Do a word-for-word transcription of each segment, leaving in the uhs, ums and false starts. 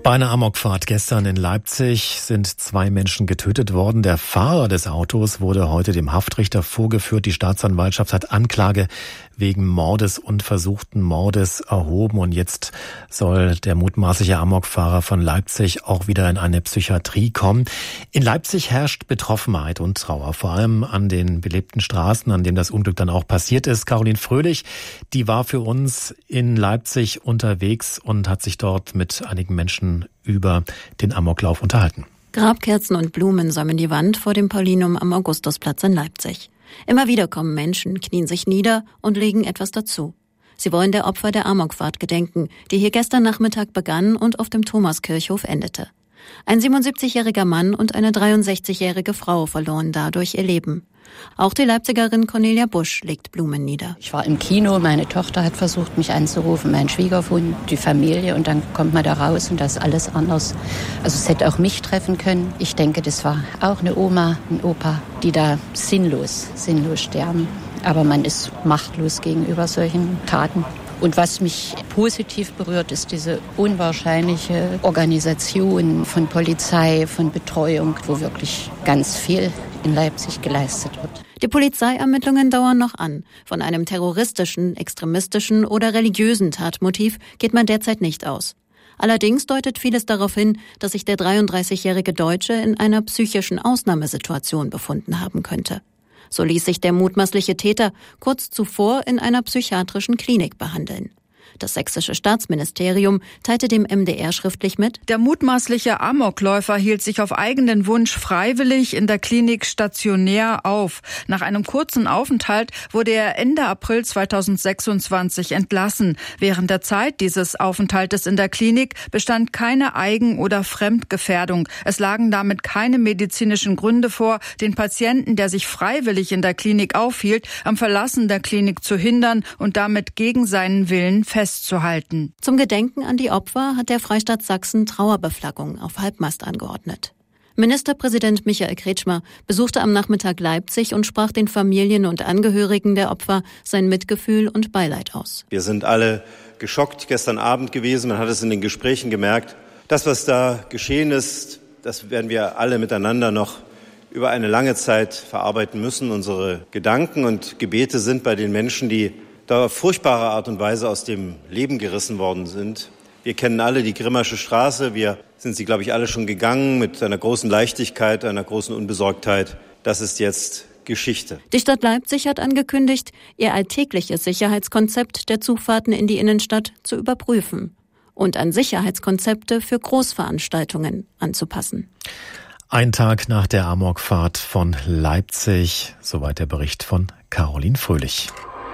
Bei einer Amokfahrt gestern in Leipzig sind zwei Menschen getötet worden. Der Fahrer des Autos wurde heute dem Haftrichter vorgeführt. Die Staatsanwaltschaft hat Anklage wegen Mordes und versuchten Mordes erhoben. Und jetzt soll der mutmaßliche Amokfahrer von Leipzig auch wieder in eine Psychiatrie kommen. In Leipzig herrscht Betroffenheit und Trauer, vor allem an den belebten Straßen, an denen das Unglück dann auch passiert ist. Caroline Fröhlich, die war für uns in Leipzig unterwegs und hat sich dort mit einigen Menschen über den Amoklauf unterhalten. Grabkerzen und Blumen säumen die Wand vor dem Paulinum am Augustusplatz in Leipzig. Immer wieder kommen Menschen, knien sich nieder und legen etwas dazu. Sie wollen der Opfer der Amokfahrt gedenken, die hier gestern Nachmittag begann und auf dem Thomaskirchhof endete. Ein siebenundsiebzigjähriger Mann und eine dreiundsechzigjährige Frau verloren dadurch ihr Leben. Auch die Leipzigerin Cornelia Busch legt Blumen nieder. Ich war im Kino, meine Tochter hat versucht, mich anzurufen, mein Schwiegersohn, die Familie, und dann kommt man da raus und das ist alles anders. Also es hätte auch mich treffen können. Ich denke, das war auch eine Oma, ein Opa, die da sinnlos, sinnlos sterben. Aber man ist machtlos gegenüber solchen Taten. Und was mich positiv berührt, ist diese unwahrscheinliche Organisation von Polizei, von Betreuung, wo wirklich ganz viel in Leipzig geleistet wird. Die Polizeiermittlungen dauern noch an. Von einem terroristischen, extremistischen oder religiösen Tatmotiv geht man derzeit nicht aus. Allerdings deutet vieles darauf hin, dass sich der dreiunddreißigjährige Deutsche in einer psychischen Ausnahmesituation befunden haben könnte. So ließ sich der mutmaßliche Täter kurz zuvor in einer psychiatrischen Klinik behandeln. Das sächsische Staatsministerium teilte dem M D R schriftlich mit: Der mutmaßliche Amokläufer hielt sich auf eigenen Wunsch freiwillig in der Klinik stationär auf. Nach einem kurzen Aufenthalt wurde er Ende April zweitausendsechsundzwanzig entlassen. Während der Zeit dieses Aufenthaltes in der Klinik bestand keine Eigen- oder Fremdgefährdung. Es lagen damit keine medizinischen Gründe vor, den Patienten, der sich freiwillig in der Klinik aufhielt, am Verlassen der Klinik zu hindern und damit gegen seinen Willen festzuhalten. Zum Gedenken an die Opfer hat der Freistaat Sachsen Trauerbeflaggung auf Halbmast angeordnet. Ministerpräsident Michael Kretschmer besuchte am Nachmittag Leipzig und sprach den Familien und Angehörigen der Opfer sein Mitgefühl und Beileid aus. Wir sind alle geschockt gestern Abend gewesen. Man hat es in den Gesprächen gemerkt. Das, was da geschehen ist, das werden wir alle miteinander noch über eine lange Zeit verarbeiten müssen. Unsere Gedanken und Gebete sind bei den Menschen, die da auf furchtbare Art und Weise aus dem Leben gerissen worden sind. Wir kennen alle die Grimmersche Straße. Wir sind sie, glaube ich, alle schon gegangen mit einer großen Leichtigkeit, einer großen Unbesorgtheit. Das ist jetzt Geschichte. Die Stadt Leipzig hat angekündigt, ihr alltägliches Sicherheitskonzept der Zugfahrten in die Innenstadt zu überprüfen und an Sicherheitskonzepte für Großveranstaltungen anzupassen. Ein Tag nach der Amokfahrt von Leipzig, soweit der Bericht von Caroline Fröhlich.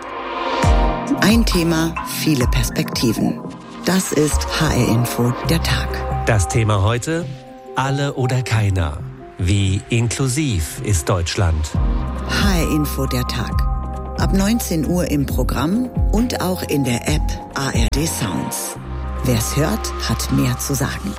Ein Thema, viele Perspektiven. Das ist H R-Info, der Tag. Das Thema heute: Alle oder keiner. Wie inklusiv ist Deutschland? H R-Info, der Tag. Ab neunzehn Uhr im Programm und auch in der App A R D Sounds. Wer's hört, hat mehr zu sagen.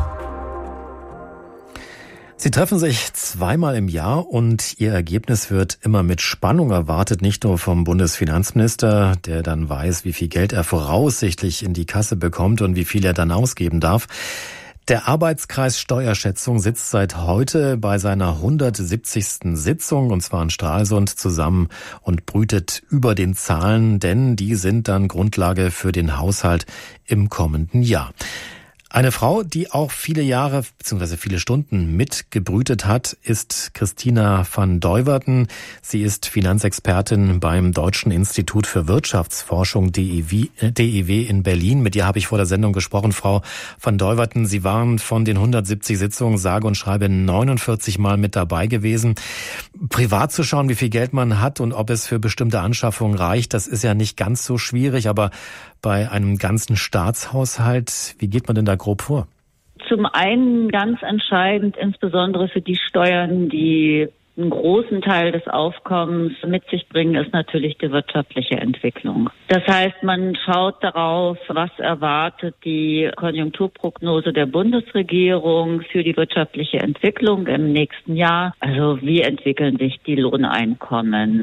Sie treffen sich zweimal im Jahr und Ihr Ergebnis wird immer mit Spannung erwartet, nicht nur vom Bundesfinanzminister, der dann weiß, wie viel Geld er voraussichtlich in die Kasse bekommt und wie viel er dann ausgeben darf. Der Arbeitskreis Steuerschätzung sitzt seit heute bei seiner hundertsiebzigsten Sitzung, und zwar in Stralsund, zusammen und brütet über den Zahlen, denn die sind dann Grundlage für den Haushalt im kommenden Jahr. Eine Frau, die auch viele Jahre bzw. viele Stunden mitgebrütet hat, ist Christina van Deuwerten. Sie ist Finanzexpertin beim Deutschen Institut für Wirtschaftsforschung D I W in Berlin. Mit ihr habe ich vor der Sendung gesprochen. Frau van Deuwerten, Sie waren von den hundertsiebzig Sitzungen sage und schreibe neunundvierzig Mal mit dabei gewesen. Privat zu schauen, wie viel Geld man hat und ob es für bestimmte Anschaffungen reicht, das ist ja nicht ganz so schwierig, aber bei einem ganzen Staatshaushalt, wie geht man denn da grob vor? Zum einen ganz entscheidend, insbesondere für die Steuern, die einen großen Teil des Aufkommens mit sich bringen, ist natürlich die wirtschaftliche Entwicklung. Das heißt, man schaut darauf, was erwartet die Konjunkturprognose der Bundesregierung für die wirtschaftliche Entwicklung im nächsten Jahr. Also wie entwickeln sich die Lohneinkommen? Was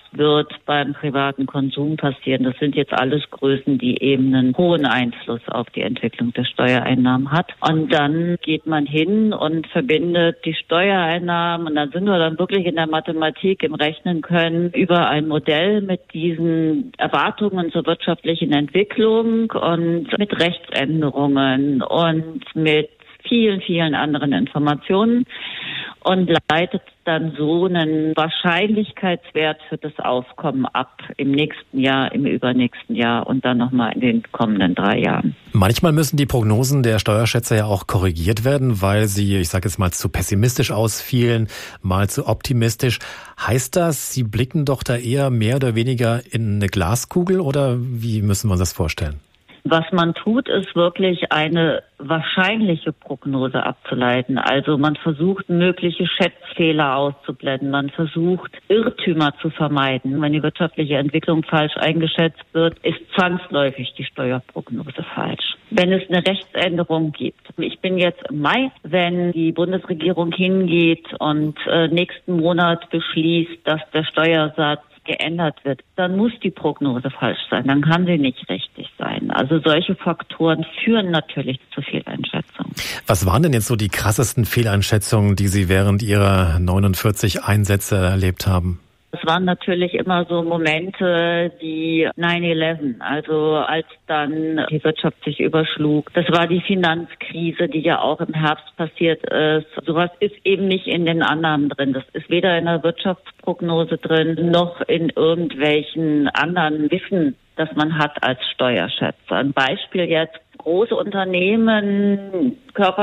wird beim privaten Konsum passieren. Das sind jetzt alles Größen, die eben einen hohen Einfluss auf die Entwicklung der Steuereinnahmen hat. Und dann geht man hin und verbindet die Steuereinnahmen und dann sind wir dann wirklich in der Mathematik im Rechnen können über ein Modell mit diesen Erwartungen zur wirtschaftlichen Entwicklung und mit Rechtsänderungen und mit vielen, vielen anderen Informationen und leitet dann so einen Wahrscheinlichkeitswert für das Aufkommen ab im nächsten Jahr, im übernächsten Jahr und dann nochmal in den kommenden drei Jahren. Manchmal müssen die Prognosen der Steuerschätzer ja auch korrigiert werden, weil sie, ich sage jetzt mal, zu pessimistisch ausfielen, mal zu optimistisch. Heißt das, Sie blicken doch da eher mehr oder weniger in eine Glaskugel oder wie müssen wir uns das vorstellen? Was man tut, ist wirklich eine wahrscheinliche Prognose abzuleiten. Also man versucht, mögliche Schätzfehler auszublenden. Man versucht, Irrtümer zu vermeiden. Wenn die wirtschaftliche Entwicklung falsch eingeschätzt wird, ist zwangsläufig die Steuerprognose falsch. Wenn es eine Rechtsänderung gibt. Ich bin jetzt im Mai, wenn die Bundesregierung hingeht und äh, nächsten Monat beschließt, dass der Steuersatz geändert wird, dann muss die Prognose falsch sein, dann kann sie nicht richtig sein. Also solche Faktoren führen natürlich zu Fehleinschätzungen. Was waren denn jetzt so die krassesten Fehleinschätzungen, die Sie während Ihrer neunundvierzig Einsätze erlebt haben? Es waren natürlich immer so Momente wie nine eleven, also als dann die Wirtschaft sich überschlug. Das war die Finanzkrise, die ja auch im Herbst passiert ist. Sowas ist eben nicht in den Annahmen drin. Das ist weder in der Wirtschaftsprognose drin, noch in irgendwelchen anderen Wissen, das man hat als Steuerschätzer. Ein Beispiel jetzt. Große Unternehmen,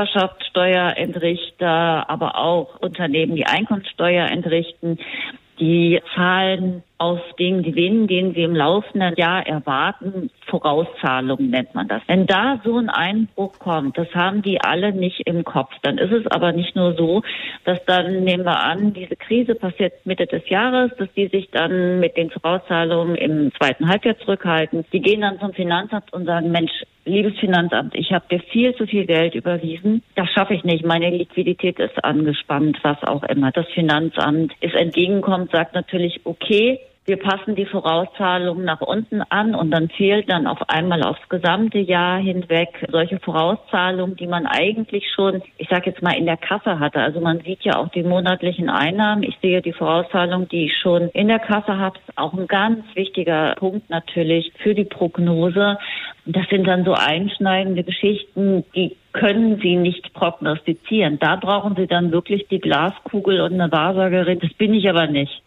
Körperschaftsteuerentrichter, aber auch Unternehmen, die Einkommensteuer entrichten, die zahlen aus den Gewinnen, den sie im laufenden Jahr erwarten, Vorauszahlungen nennt man das. Wenn da so ein Einbruch kommt, das haben die alle nicht im Kopf. Dann ist es aber nicht nur so, dass dann, nehmen wir an, diese Krise passiert Mitte des Jahres, dass die sich dann mit den Vorauszahlungen im zweiten Halbjahr zurückhalten. Die gehen dann zum Finanzamt und sagen, Mensch, liebes Finanzamt, ich habe dir viel zu viel Geld überwiesen. Das schaffe ich nicht. Meine Liquidität ist angespannt, was auch immer. Das Finanzamt ist entgegenkommt, sagt natürlich, okay, wir passen die Vorauszahlungen nach unten an und dann fehlt dann auf einmal aufs gesamte Jahr hinweg solche Vorauszahlungen, die man eigentlich schon, ich sage jetzt mal, in der Kasse hatte. Also man sieht ja auch die monatlichen Einnahmen. Ich sehe die Vorauszahlung, die ich schon in der Kasse habe. Das ist auch ein ganz wichtiger Punkt natürlich für die Prognose. Das sind dann so einschneidende Geschichten, die können Sie nicht prognostizieren. Da brauchen Sie dann wirklich die Glaskugel und eine Wahrsagerin. Das bin ich aber nicht.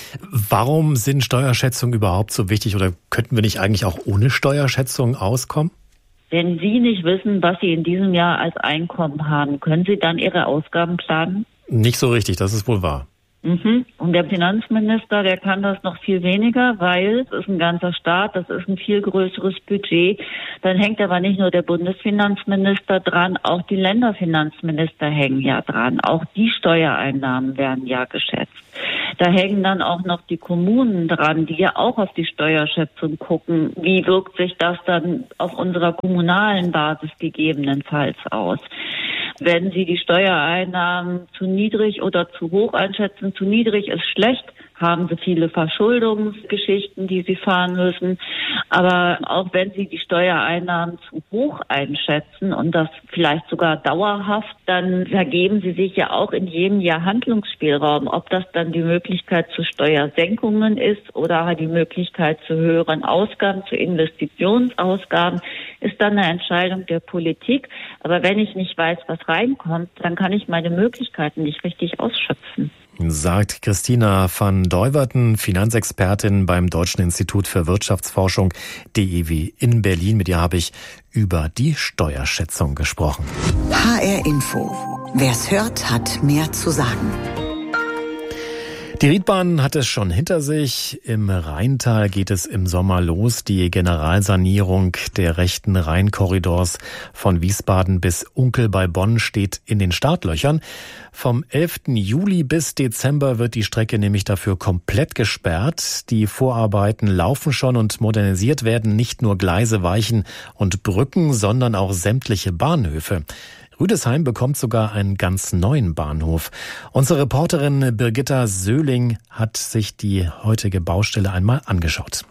Warum sind Steuerschätzungen überhaupt so wichtig oder könnten wir nicht eigentlich auch ohne Steuerschätzungen auskommen? Wenn Sie nicht wissen, was Sie in diesem Jahr als Einkommen haben, können Sie dann Ihre Ausgaben planen? Nicht so richtig, das ist wohl wahr. Mhm. Und der Finanzminister, der kann das noch viel weniger, weil es ist ein ganzer Staat, das ist ein viel größeres Budget. Dann hängt aber nicht nur der Bundesfinanzminister dran, auch die Länderfinanzminister hängen ja dran. Auch die Steuereinnahmen werden ja geschätzt. Da hängen dann auch noch die Kommunen dran, die ja auch auf die Steuerschätzung gucken. Wie wirkt sich das dann auf unserer kommunalen Basis gegebenenfalls aus? Wenn Sie die Steuereinnahmen zu niedrig oder zu hoch einschätzen, zu niedrig ist schlecht, haben Sie viele Verschuldungsgeschichten, die Sie fahren müssen. Aber auch wenn Sie die Steuereinnahmen zu hoch einschätzen und das vielleicht sogar dauerhaft, dann vergeben Sie sich ja auch in jedem Jahr Handlungsspielraum. Ob das dann die Möglichkeit zu Steuersenkungen ist oder die Möglichkeit zu höheren Ausgaben, zu Investitionsausgaben, ist dann eine Entscheidung der Politik. Aber wenn ich nicht weiß, was reinkommt, dann kann ich meine Möglichkeiten nicht richtig ausschöpfen. Sagt Christina van Deuverten, Finanzexpertin beim Deutschen Institut für Wirtschaftsforschung D I W in Berlin. Mit ihr habe ich über die Steuerschätzung gesprochen. H R Info. Wer's hört, hat mehr zu sagen. Die Riedbahn hat es schon hinter sich. Im Rheintal geht es im Sommer los. Die Generalsanierung der rechten Rheinkorridors von Wiesbaden bis Unkel bei Bonn steht in den Startlöchern. Vom elften Juli bis Dezember wird die Strecke nämlich dafür komplett gesperrt. Die Vorarbeiten laufen schon und modernisiert werden nicht nur Gleise, Weichen und Brücken, sondern auch sämtliche Bahnhöfe. Rüdesheim bekommt sogar einen ganz neuen Bahnhof. Unsere Reporterin Birgitta Söhling hat sich die heutige Baustelle einmal angeschaut.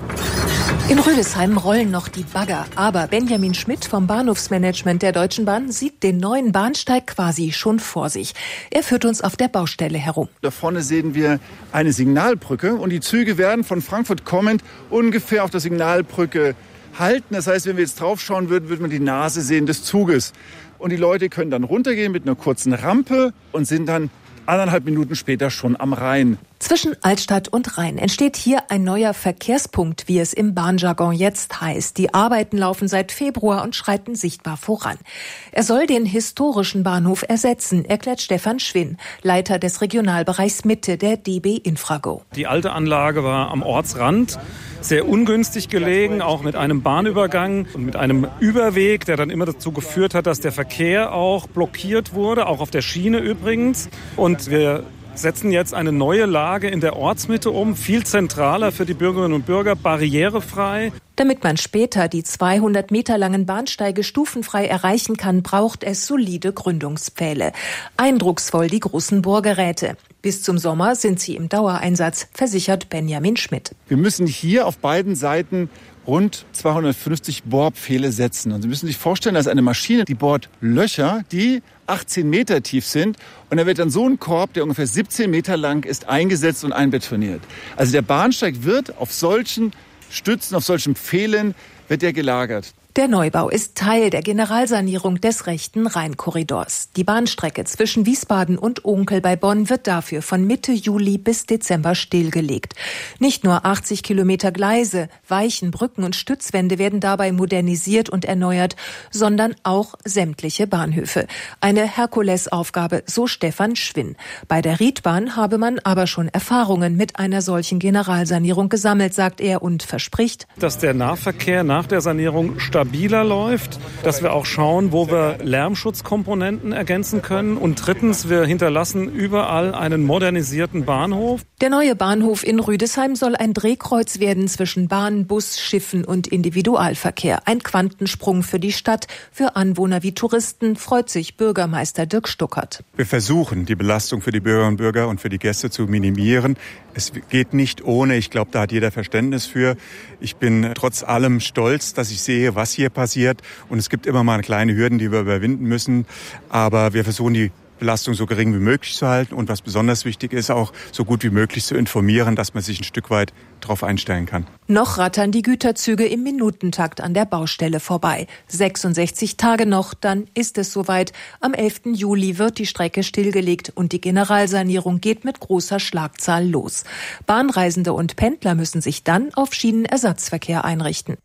In Rüdesheim rollen noch die Bagger, aber Benjamin Schmidt vom Bahnhofsmanagement der Deutschen Bahn sieht den neuen Bahnsteig quasi schon vor sich. Er führt uns auf der Baustelle herum. Da vorne sehen wir eine Signalbrücke und die Züge werden von Frankfurt kommend ungefähr auf der Signalbrücke halten. Das heißt, wenn wir jetzt drauf schauen würden, würde man die Nase sehen des Zuges. Und die Leute können dann runtergehen mit einer kurzen Rampe und sind dann anderthalb Minuten später schon am Rhein. Zwischen Altstadt und Rhein entsteht hier ein neuer Verkehrspunkt, wie es im Bahnjargon jetzt heißt. Die Arbeiten laufen seit Februar und schreiten sichtbar voran. Er soll den historischen Bahnhof ersetzen, erklärt Stefan Schwinn, Leiter des Regionalbereichs Mitte der D B Infrago. Die alte Anlage war am Ortsrand, sehr ungünstig gelegen, auch mit einem Bahnübergang und mit einem Überweg, der dann immer dazu geführt hat, dass der Verkehr auch blockiert wurde, auch auf der Schiene übrigens. Und wir setzen jetzt eine neue Lage in der Ortsmitte um, viel zentraler für die Bürgerinnen und Bürger, barrierefrei. Damit man später die zweihundert Meter langen Bahnsteige stufenfrei erreichen kann, braucht es solide Gründungspfähle. Eindrucksvoll die großen Bohrgeräte. Bis zum Sommer sind sie im Dauereinsatz, versichert Benjamin Schmidt. Wir müssen hier auf beiden Seiten rund zweihundertfünfzig Bohrpfähle setzen. Und Sie müssen sich vorstellen, dass eine Maschine, die bohrt Löcher, die achtzehn Meter tief sind. Und da wird dann so ein Korb, der ungefähr siebzehn Meter lang ist, eingesetzt und einbetoniert. Also der Bahnsteig wird auf solchen Stützen, auf solchen Pfählen, wird der gelagert. Der Neubau ist Teil der Generalsanierung des rechten Rheinkorridors. Die Bahnstrecke zwischen Wiesbaden und Unkel bei Bonn wird dafür von Mitte Juli bis Dezember stillgelegt. Nicht nur achtzig Kilometer Gleise, Weichen, Brücken und Stützwände werden dabei modernisiert und erneuert, sondern auch sämtliche Bahnhöfe. Eine Herkulesaufgabe, so Stefan Schwinn. Bei der Riedbahn habe man aber schon Erfahrungen mit einer solchen Generalsanierung gesammelt, sagt er und verspricht, dass der Nahverkehr nach der Sanierung stabil stabiler läuft, dass wir auch schauen, wo wir Lärmschutzkomponenten ergänzen können. Und drittens, wir hinterlassen überall einen modernisierten Bahnhof. Der neue Bahnhof in Rüdesheim soll ein Drehkreuz werden zwischen Bahn, Bus, Schiffen und Individualverkehr. Ein Quantensprung für die Stadt. Für Anwohner wie Touristen freut sich Bürgermeister Dirk Stuckert. Wir versuchen, die Belastung für die Bürgerinnen und Bürger und für die Gäste zu minimieren. Es geht nicht ohne. Ich glaube, da hat jeder Verständnis für. Ich bin trotz allem stolz, dass ich sehe, was hier passiert. Und es gibt immer mal kleine Hürden, die wir überwinden müssen. Aber wir versuchen, die Belastung so gering wie möglich zu halten. Und was besonders wichtig ist, auch so gut wie möglich zu informieren, dass man sich ein Stück weit darauf einstellen kann. Noch rattern die Güterzüge im Minutentakt an der Baustelle vorbei. sechsundsechzig Tage noch, dann ist es soweit. Am elften Juli wird die Strecke stillgelegt und die Generalsanierung geht mit großer Schlagzahl los. Bahnreisende und Pendler müssen sich dann auf Schienenersatzverkehr einrichten.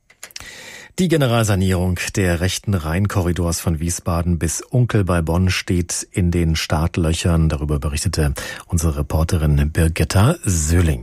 Die Generalsanierung der rechten Rheinkorridors von Wiesbaden bis Unkel bei Bonn steht in den Startlöchern. Darüber berichtete unsere Reporterin Birgitta Söhling.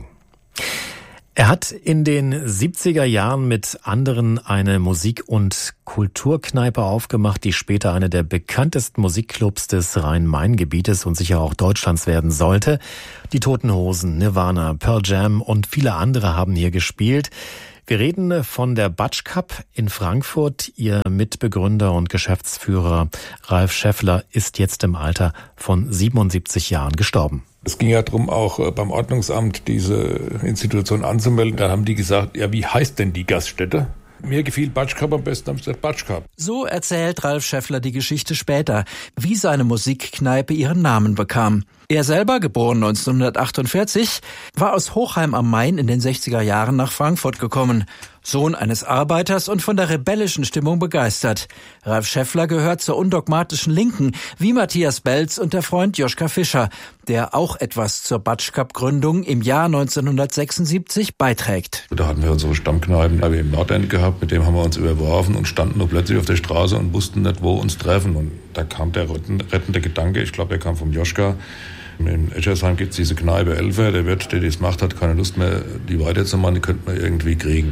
Er hat in den siebziger Jahren mit anderen eine Musik- und Kulturkneipe aufgemacht, die später eine der bekanntesten Musikclubs des Rhein-Main-Gebietes und sicher auch Deutschlands werden sollte. Die Toten Hosen, Nirvana, Pearl Jam und viele andere haben hier gespielt. Wir reden von der Batsch Cup in Frankfurt. Ihr Mitbegründer und Geschäftsführer Ralf Scheffler ist jetzt im Alter von siebenundsiebzig Jahren gestorben. Es ging ja darum, auch beim Ordnungsamt diese Institution anzumelden. Da haben die gesagt, ja, wie heißt denn die Gaststätte? Mir gefiel Batsch Cup am besten, haben sie gesagt Batsch Cup. So erzählt Ralf Scheffler die Geschichte später, wie seine Musikkneipe ihren Namen bekam. Er selber, geboren neunzehnhundertachtundvierzig, war aus Hochheim am Main in den sechziger Jahren nach Frankfurt gekommen. Sohn eines Arbeiters und von der rebellischen Stimmung begeistert. Ralf Scheffler gehört zur undogmatischen Linken, wie Matthias Belz und der Freund Joschka Fischer, der auch etwas zur Batsch Cup Gründung im Jahr neunzehnhundertsechsundsiebzig beiträgt. Da hatten wir unsere Stammkneipen im Nordend gehabt, mit dem haben wir uns überworfen und standen nur plötzlich auf der Straße und wussten nicht, wo uns treffen. Und da kam der rettende Gedanke, ich glaube, der kam vom Joschka. In Eschersheim gibt es diese Kneipe Elfer, der Wirt, der das macht, hat keine Lust mehr, die weiterzumachen, die könnte man irgendwie kriegen.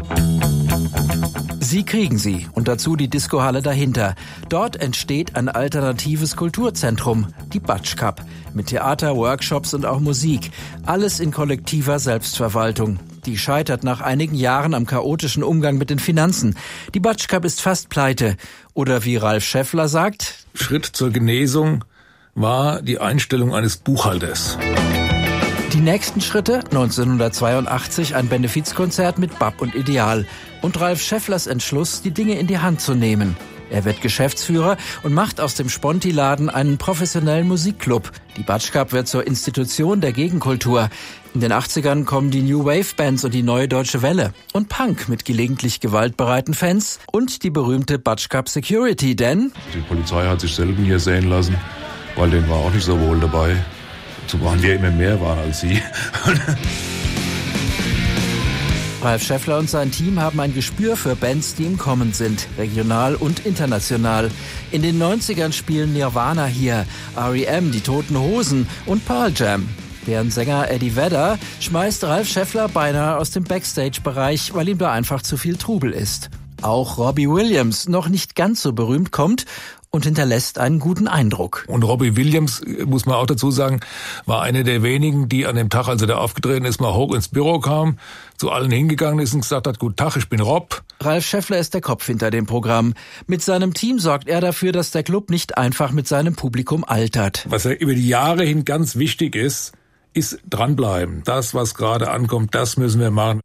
Sie kriegen sie und dazu die Discohalle dahinter. Dort entsteht ein alternatives Kulturzentrum, die Batsch Cup, mit Theater, Workshops und auch Musik. Alles in kollektiver Selbstverwaltung. Die scheitert nach einigen Jahren am chaotischen Umgang mit den Finanzen. Die Batschkap ist fast pleite. Oder wie Ralf Schäffler sagt: Schritt zur Genesung war die Einstellung eines Buchhalters. Die nächsten Schritte: neunzehnhundertzweiundachtzig ein Benefizkonzert mit Bab und Ideal. Und Ralf Schäfflers Entschluss, die Dinge in die Hand zu nehmen. Er wird Geschäftsführer und macht aus dem Sponti-Laden einen professionellen Musikclub. Die Batschkap wird zur Institution der Gegenkultur. In den achtzigern kommen die New Wave Bands und die Neue Deutsche Welle. Und Punk mit gelegentlich gewaltbereiten Fans und die berühmte Batschkap Security, denn die Polizei hat sich selten hier sehen lassen, weil denen war auch nicht so wohl dabei. Zumal wir immer mehr waren als sie. Ralf Schäffler und sein Team haben ein Gespür für Bands, die im Kommen sind, regional und international. In den neunzigern spielen Nirvana hier, R E M, die Toten Hosen und Pearl Jam. Deren Sänger Eddie Vedder schmeißt Ralf Schäffler beinahe aus dem Backstage-Bereich, weil ihm da einfach zu viel Trubel ist. Auch Robbie Williams, noch nicht ganz so berühmt, kommt und hinterlässt einen guten Eindruck. Und Robbie Williams, muss man auch dazu sagen, war einer der wenigen, die an dem Tag, als er da aufgetreten ist, mal hoch ins Büro kam, zu allen hingegangen ist und gesagt hat: Guten Tag, ich bin Rob. Ralf Schäffler ist der Kopf hinter dem Programm. Mit seinem Team sorgt er dafür, dass der Club nicht einfach mit seinem Publikum altert. Was ja über die Jahre hin ganz wichtig ist, ist dranbleiben. Das, was gerade ankommt, das müssen wir machen.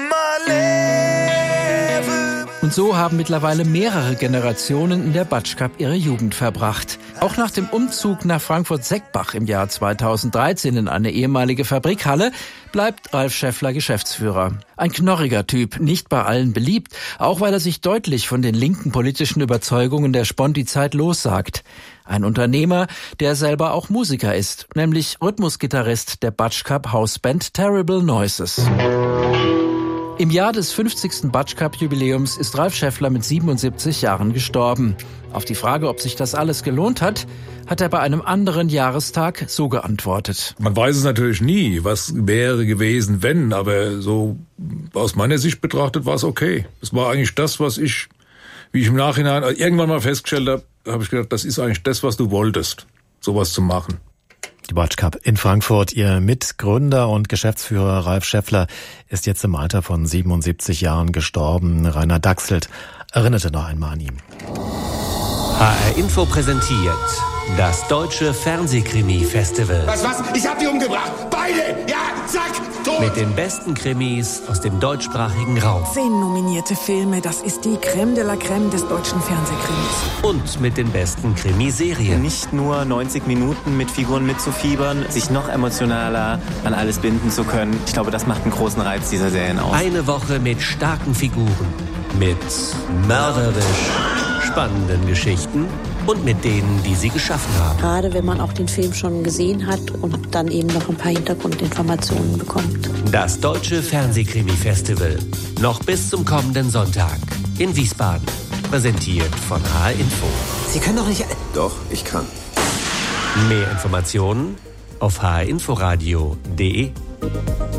Und so haben mittlerweile mehrere Generationen in der Batschkap ihre Jugend verbracht. Auch nach dem Umzug nach Frankfurt-Seckbach im Jahr zweitausenddreizehn in eine ehemalige Fabrikhalle bleibt Ralf Schäffler Geschäftsführer. Ein knorriger Typ, nicht bei allen beliebt, auch weil er sich deutlich von den linken politischen Überzeugungen der Sponti-Zeit lossagt. Ein Unternehmer, der selber auch Musiker ist, nämlich Rhythmusgitarrist der Batschkap Hausband Terrible Noises. Im Jahr des fünfzigsten Batschkap-Jubiläums ist Ralf Schäffler mit siebenundsiebzig Jahren gestorben. Auf die Frage, ob sich das alles gelohnt hat, hat er bei einem anderen Jahrestag so geantwortet. Man weiß es natürlich nie, was wäre gewesen, wenn, aber so aus meiner Sicht betrachtet war es okay. Es war eigentlich das, was ich, wie ich im Nachhinein irgendwann mal festgestellt habe, habe ich gedacht, das ist eigentlich das, was du wolltest, sowas zu machen. Die Batschkap in Frankfurt. Ihr Mitgründer und Geschäftsführer Ralf Schäffler ist jetzt im Alter von siebenundsiebzig Jahren gestorben. Rainer Dachselt erinnerte noch einmal an ihn. H R Info präsentiert das Deutsche Fernsehkrimi-Festival. Was, was? Ich hab die umgebracht! Beide! Ja, zack! Tot! Mit den besten Krimis aus dem deutschsprachigen Raum. Zehn nominierte Filme, das ist die Crème de la Crème des deutschen Fernsehkrimis. Und mit den besten Krimiserien. Nicht nur neunzig Minuten mit Figuren mitzufiebern, sich noch emotionaler an alles binden zu können. Ich glaube, das macht einen großen Reiz dieser Serien aus. Eine Woche mit starken Figuren, mit mörderisch spannenden Geschichten und mit denen, die sie geschaffen haben. Gerade wenn man auch den Film schon gesehen hat und dann eben noch ein paar Hintergrundinformationen bekommt. Das Deutsche Fernsehkrimi-Festival. Noch bis zum kommenden Sonntag in Wiesbaden. Präsentiert von H R Info. Sie können doch nicht... Doch, ich kann. Mehr Informationen auf h r inforadio punkt d e.